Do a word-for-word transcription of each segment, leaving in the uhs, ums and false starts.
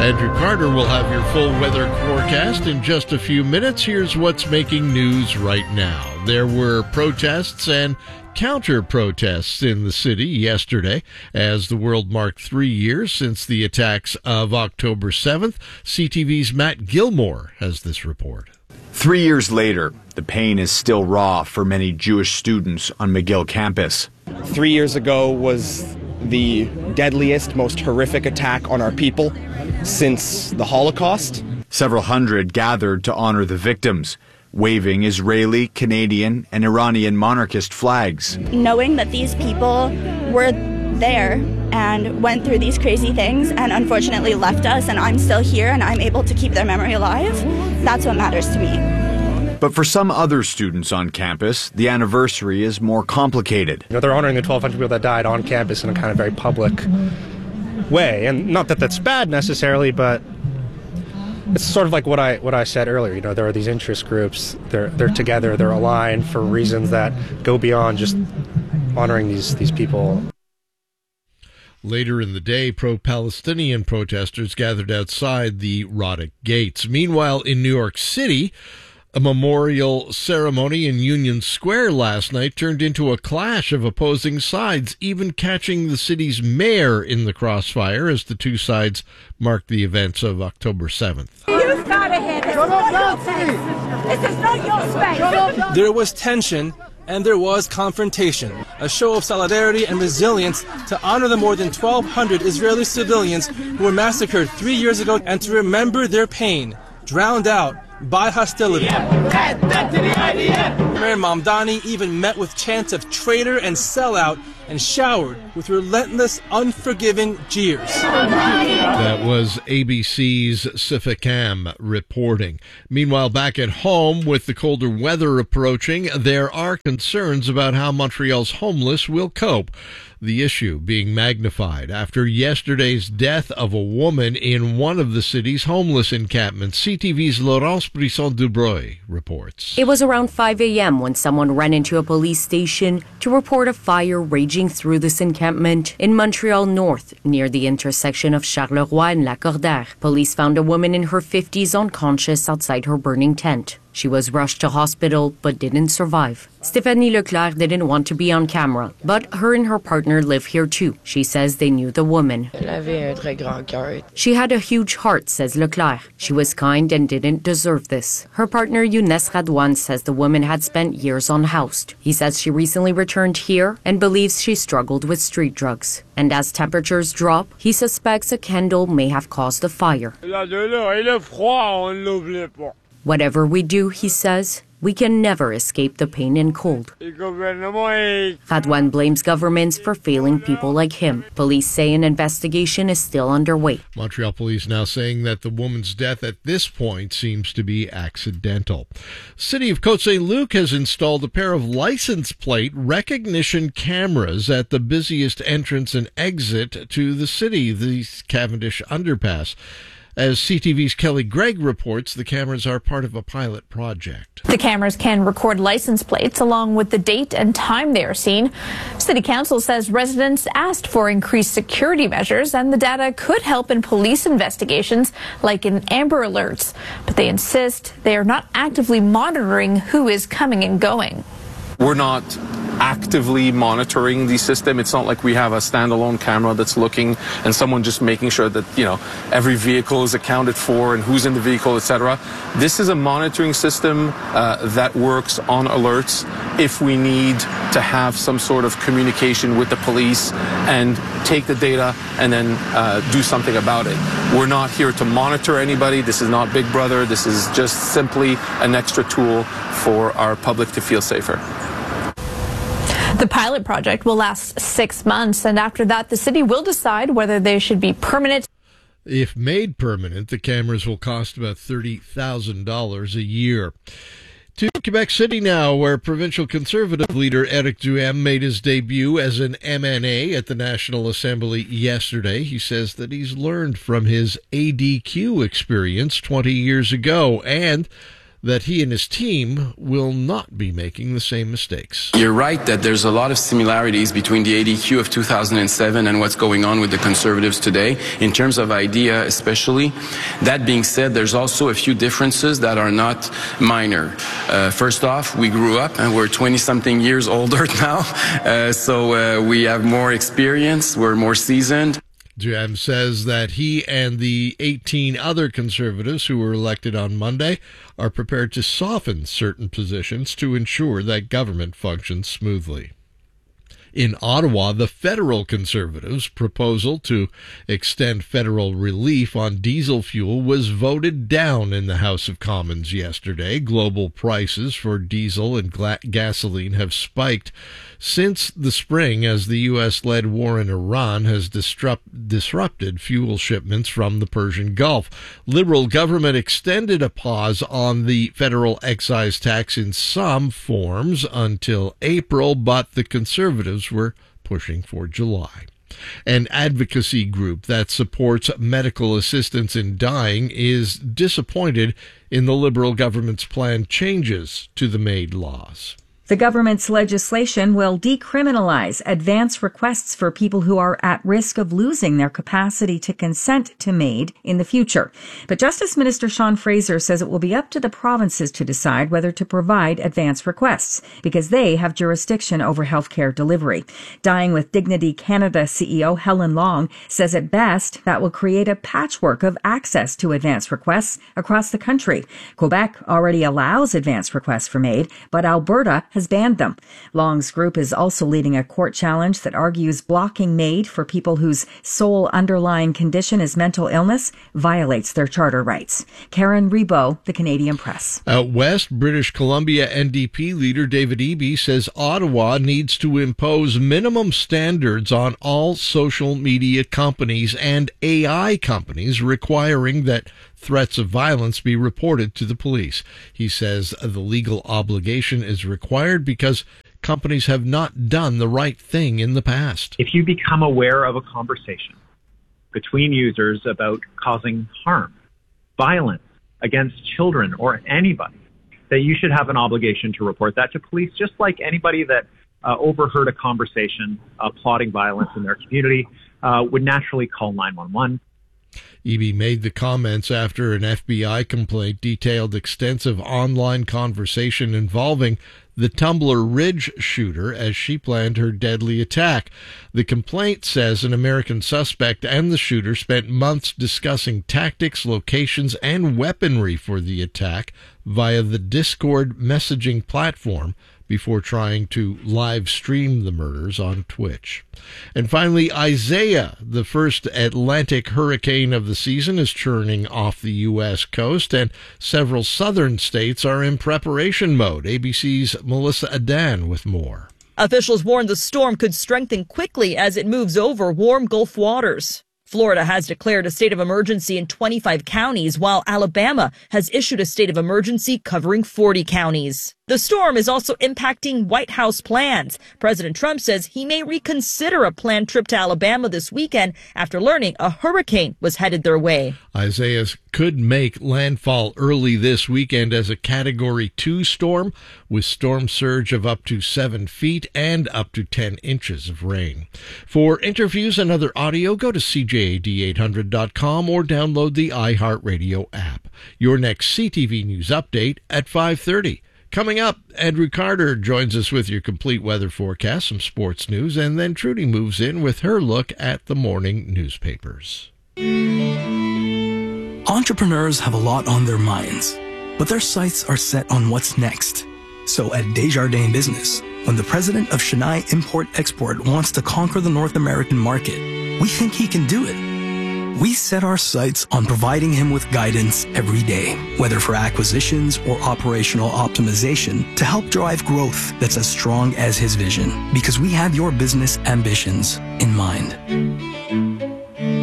Andrew Carter will have your full weather forecast in just a few minutes. Here's what's making news right now. There were protests and counter-protests in the city yesterday as the world marked three years since the attacks of October seventh. C T V's Matt Gilmore has this report. Three years later, the pain is still raw for many Jewish students on McGill campus. Three years ago was the deadliest, most horrific attack on our people since the Holocaust. Several hundred gathered to honor the victims, waving Israeli, Canadian, and Iranian monarchist flags. Knowing that these people were there and went through these crazy things and unfortunately left us, and I'm still here and I'm able to keep their memory alive, that's what matters to me. But for some other students on campus, the anniversary is more complicated. You know, they're honoring the twelve hundred people that died on campus in a kind of very public way. And not that that's bad necessarily, but it's sort of like what I what I said earlier. You know, there are these interest groups. They're they're together. They're aligned for reasons that go beyond just honoring these these people. Later in the day, pro-Palestinian protesters gathered outside the Roddick gates. Meanwhile, in New York City, a memorial ceremony in Union Square last night turned into a clash of opposing sides, even catching the city's mayor in the crossfire as the two sides marked the events of October seventh. You've got to hit. This is not your space. This is not your space. There was tension and there was confrontation, a show of solidarity and resilience to honor the more than twelve hundred Israeli civilians who were massacred three years ago and to remember their pain, drowned out by hostility. Mayor Mamdani even met with chants of traitor and sellout and showered with relentless, unforgiving jeers. That was A B C's Sifa Kam reporting. Meanwhile, back at home, with the colder weather approaching, there are concerns about how Montreal's homeless will cope. The issue being magnified after yesterday's death of a woman in one of the city's homeless encampments. C T V's Laurence Brisson-Dubreuil reports. It was around five a.m. when someone ran into a police station to report a fire raging through this encampment in Montreal North, near the intersection of Charleroi and Lacordaire. Police found a woman in her fifties unconscious outside her burning tent. She was rushed to hospital but didn't survive. Stéphanie Leclerc didn't want to be on camera, but her and her partner live here too. She says they knew the woman. She had a huge heart, says Leclerc. She was kind and didn't deserve this. Her partner Younes Radwan says the woman had spent years unhoused. He says she recently returned here and believes she struggled with street drugs. And as temperatures drop, he suspects a candle may have caused the fire. Whatever we do, he says, we can never escape the pain and cold. Radwan blames governments for failing people like him. Police say an investigation is still underway. Montreal police now saying that the woman's death at this point seems to be accidental. City of Côte-Saint-Luc has installed a pair of license plate recognition cameras at the busiest entrance and exit to the city, the Cavendish Underpass. As C T V's Kelly Gregg reports, the cameras are part of a pilot project. The cameras can record license plates along with the date and time they are seen. City Council says residents asked for increased security measures and the data could help in police investigations like in Amber Alerts. But they insist they are not actively monitoring who is coming and going. We're not actively monitoring the system. It's not like we have a standalone camera that's looking and someone just making sure that, you know, every vehicle is accounted for and who's in the vehicle, et cetera. This is a monitoring system uh, that works on alerts if we need to have some sort of communication with the police and take the data and then uh, do something about it. We're not here to monitor anybody. This is not Big Brother. This is just simply an extra tool for our public to feel safer. The pilot project will last six months, and after that, the city will decide whether they should be permanent. If made permanent, the cameras will cost about thirty thousand dollars a year. To Quebec City now, where provincial Conservative leader Éric Duhem made his debut as an M N A at the National Assembly yesterday. He says that he's learned from his A D Q experience twenty years ago and that he and his team will not be making the same mistakes. You're right that there's a lot of similarities between the A D Q of two thousand seven and what's going on with the Conservatives today, in terms of idea especially. That being said, there's also a few differences that are not minor. Uh, first off, we grew up and we're twenty-something years older now, uh, so uh, we have more experience, we're more seasoned. Jem says that he and the eighteen other Conservatives who were elected on Monday are prepared to soften certain positions to ensure that government functions smoothly. In Ottawa, the federal Conservatives' proposal to extend federal relief on diesel fuel was voted down in the House of Commons yesterday. Global prices for diesel and gla- gasoline have spiked since the spring as the U S-led war in Iran has disrupt- disrupted fuel shipments from the Persian Gulf. Liberal government extended a pause on the federal excise tax in some forms until April, but the Conservatives were pushing for July. An advocacy group that supports medical assistance in dying is disappointed in the Liberal government's planned changes to the MAID laws. The government's legislation will decriminalize advance requests for people who are at risk of losing their capacity to consent to MAID in the future. But Justice Minister Sean Fraser says it will be up to the provinces to decide whether to provide advance requests, because they have jurisdiction over healthcare delivery. Dying with Dignity Canada C E O Helen Long says at best that will create a patchwork of access to advance requests across the country. Quebec already allows advance requests for MAID, but Alberta has banned them. Long's group is also leading a court challenge that argues blocking MAID for people whose sole underlying condition is mental illness violates their charter rights. Karen Rebo, The Canadian Press. Out west, British Columbia N D P leader David Eby says Ottawa needs to impose minimum standards on all social media companies and A I companies, requiring that threats of violence be reported to the police. He says the legal obligation is required because companies have not done the right thing in the past. If you become aware of a conversation between users about causing harm, violence against children or anybody, that you should have an obligation to report that to police, just like anybody that uh, overheard a conversation uh, plotting violence in their community uh, would naturally call nine one one. Eby made the comments after an F B I complaint detailed extensive online conversation involving the Tumbler Ridge shooter as she planned her deadly attack. The complaint says an American suspect and the shooter spent months discussing tactics, locations, and weaponry for the attack via the Discord messaging platform before trying to live stream the murders on Twitch. And finally, Isaiah, the first Atlantic hurricane of the season, is churning off the U S coast, and several southern states are in preparation mode. A B C's Melissa Adan with more. Officials warn the storm could strengthen quickly as it moves over warm Gulf waters. Florida has declared a state of emergency in twenty-five counties, while Alabama has issued a state of emergency covering forty counties. The storm is also impacting White House plans. President Trump says he may reconsider a planned trip to Alabama this weekend after learning a hurricane was headed their way. Isaiah could make landfall early this weekend as a Category two storm with storm surge of up to seven feet and up to ten inches of rain. For interviews and other audio, go to C J A D eight hundred dot com or download the iHeartRadio app. Your next C T V News update at five thirty. Coming up, Andrew Carter joins us with your complete weather forecast, some sports news, and then Trudy moves in with her look at the morning newspapers. Entrepreneurs have a lot on their minds, but their sights are set on what's next. So at Desjardins Business, when the president of Chennai Import-Export wants to conquer the North American market, we think he can do it. We set our sights on providing him with guidance every day, whether for acquisitions or operational optimization, to help drive growth that's as strong as his vision, because we have your business ambitions in mind.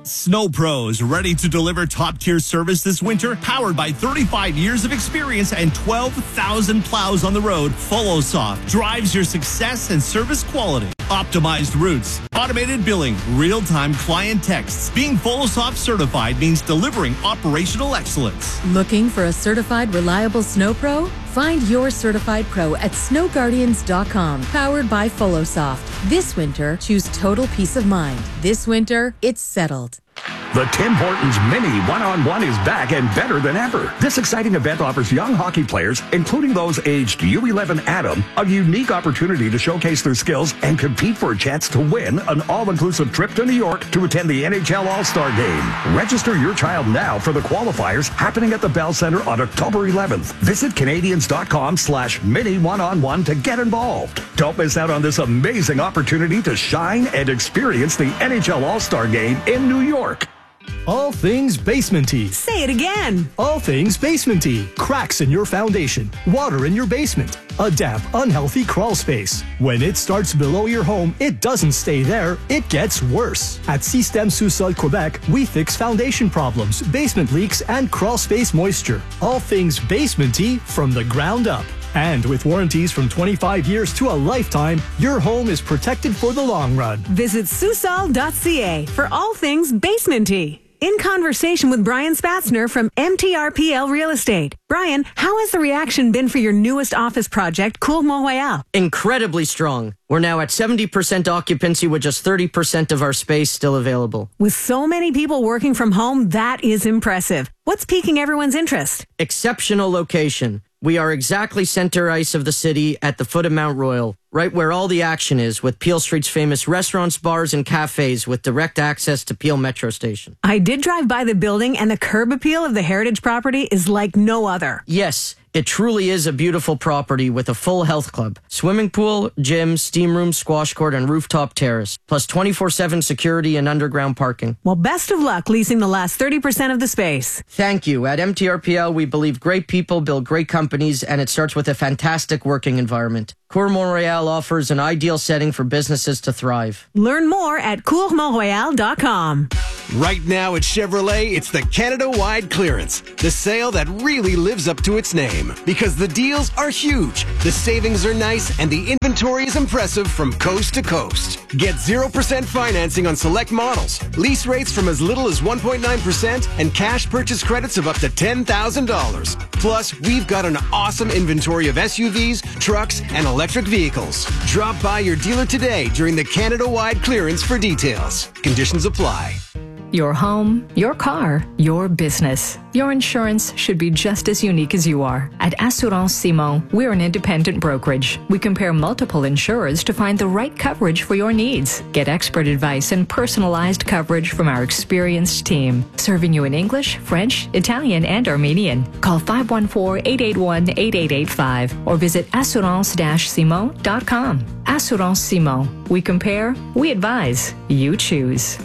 Snow Pros, ready to deliver top-tier service this winter? Powered by thirty-five years of experience and twelve thousand plows on the road, FollowSoft drives your success and service quality. Optimized routes, automated billing, real-time client texts. Being FollowSoft certified means delivering operational excellence. Looking for a certified, reliable Snow Pro? Find your certified pro at snow guardians dot com. Powered by FollowSoft. This winter, choose total peace of mind. This winter, it's settled. The Tim Hortons Mini One-on-One is back and better than ever. This exciting event offers young hockey players, including those aged U eleven Adam, a unique opportunity to showcase their skills and compete for a chance to win an all-inclusive trip to New York to attend the N H L All-Star Game. Register your child now for the qualifiers happening at the Bell Center on October eleventh. Visit Canadians dot com slash mini one-on-one to get involved. Don't miss out on this amazing opportunity to shine and experience the N H L All-Star Game in New York. All things basementy. Say it again. All things basementy. Cracks in your foundation. Water in your basement. A damp, unhealthy crawl space. When it starts below your home, it doesn't stay there. It gets worse. At Système Sous-Sol Quebec, we fix foundation problems, basement leaks, and crawl space moisture. All things basementy from the ground up. And with warranties from twenty-five years to a lifetime, your home is protected for the long run. Visit Susol dot c a for all things basementy. In conversation with Brian Spatzner from M T R P L Real Estate. Brian, how has the reaction been for your newest office project, Cour Mont-Royal? Incredibly strong. We're now at seventy percent occupancy with just thirty percent of our space still available. With so many people working from home, that is impressive. What's piquing everyone's interest? Exceptional location. We are exactly center ice of the city at the foot of Mount Royal, right where all the action is, with Peel Street's famous restaurants, bars, and cafes with direct access to Peel Metro Station. I did drive by the building, and the curb appeal of the heritage property is like no other. Yes, it truly is a beautiful property with a full health club, swimming pool, gym, steam room, squash court, and rooftop terrace, plus twenty-four seven security and underground parking. Well, best of luck leasing the last thirty percent of the space. Thank you. At M T R P L, we believe great people build great companies, and it starts with a fantastic working environment. Cour Mont-Royal offers an ideal setting for businesses to thrive. Learn more at cour mont royal dot com. Right now at Chevrolet, it's the Canada-wide clearance, the sale that really lives up to its name. Because the deals are huge, the savings are nice, and the inventory is impressive from coast to coast. Get zero percent financing on select models, lease rates from as little as one point nine percent, and cash purchase credits of up to ten thousand dollars. Plus, we've got an awesome inventory of S U Vs, trucks, and electric vehicles. Drop by your dealer today during the Canada-wide clearance for details. Conditions apply. Your home, your car, your business. Your insurance should be just as unique as you are. At Assurance Simon, we're an independent brokerage. We compare multiple insurers to find the right coverage for your needs. Get expert advice and personalized coverage from our experienced team, serving you in English, French, Italian, and Armenian. Call five one four, eight eight one, eight eight eight five or visit assurance dash simon dot com. Assurance Simon. We compare, we advise, you choose.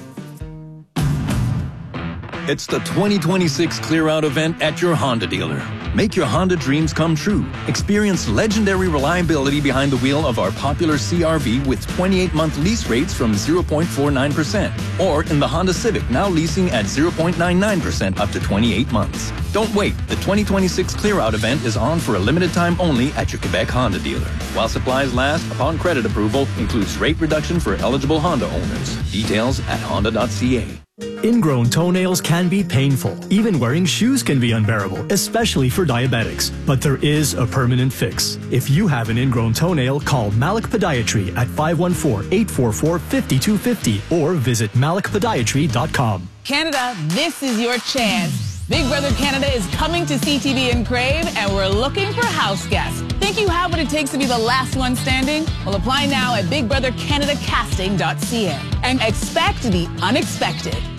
It's the twenty twenty-six Clear Out event at your Honda dealer. Make your Honda dreams come true. Experience legendary reliability behind the wheel of our popular C R V with twenty-eight month lease rates from zero point four nine percent. Or in the Honda Civic, now leasing at zero point nine nine percent up to twenty-eight months. Don't wait. The twenty twenty-six Clear Out event is on for a limited time only at your Quebec Honda dealer. While supplies last, upon credit approval, includes rate reduction for eligible Honda owners. Details at honda dot c a. Ingrown toenails can be painful. Even wearing shoes can be unbearable, especially for diabetics. But there is a permanent fix. If you have an ingrown toenail, call Malik Podiatry at five one four, eight four four, five two five zero or visit malik podiatry dot com. Canada, this is your chance. Big Brother Canada is coming to C T V and Crave, and we're looking for house guests. Think you have what it takes to be the last one standing? Well, apply now at big brother canada casting dot c a and expect the unexpected.